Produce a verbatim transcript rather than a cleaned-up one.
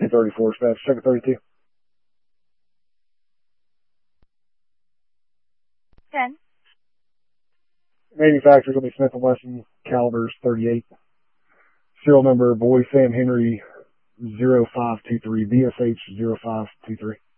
twenty thirty-four, dispatch. Second thirty-two. ten. Manufacturer's going to be Smith and Wesson calibers thirty-eight. Serial number Boy Sam Henry zero five two three, B S H zero five two three.